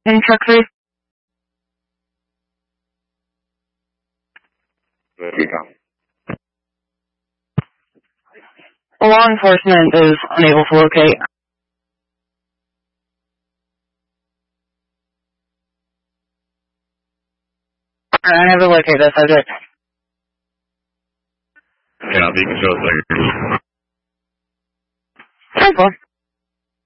In truck 3. There we go. Law enforcement is unable to locate. I have to locate the subject. Yeah, you can show us later. 10-4.